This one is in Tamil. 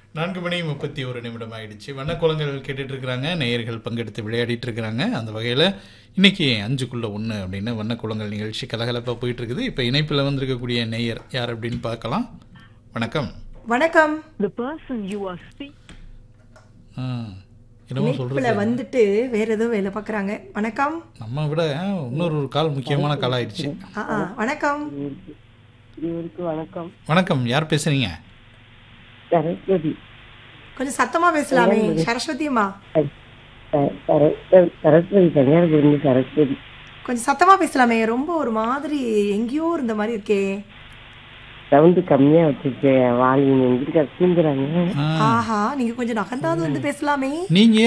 4:31 ஆயிடுச்சு. வண்ணக்குளங்கள் கேட்டுட்டு இருக்கிறாங்க, நேயர்கள் பங்கெடுத்து விளையாடிட்டு இருக்கிறாங்க. அந்த வகையில் இன்னைக்கு 5க்குள்ள 1 அப்படின்னு வண்ணக்குளங்கள் நிகழ்ச்சி கலகலப்பாக போயிட்டு இருக்குது. இப்போ இணைப்பில் வந்திருக்கக்கூடிய நேயர் யார் அப்படின்னு பார்க்கலாம். வணக்கம். வணக்கம். The person you are speaking. என்னமோ இணைப்புல சொல்றது வந்துட்டு வேற ஏதோ வேலை பார்க்குறாங்க. வணக்கம். நம்ம விட இன்னொரு கால் முக்கியமான கால் ஆயிடுச்சு. வணக்கம். இருவருக்கு வணக்கம். வணக்கம், யார் பேசுறீங்க? சரஸ்வதி. கொஞ்சம் சத்தமா பேசலாமே. சரஸ்வதியம்மா, சரஸ்வதி கன்னியாகுமரி. சரஸ்வதி கொஞ்சம் சத்தமா பேசலாமே. ரொம்ப ஒரு மாதிரி எங்கேயோ இருந்த மாதிரி இருக்கே. சவுண்டு கம்மியா வச்சுருக்கேன். வாலியும் எங்கிட்ட தூங்குறாங்க. ஆஹா, நீங்க கொஞ்சம் நகர்ந்தாவது வந்து பேசலாமே. நீங்க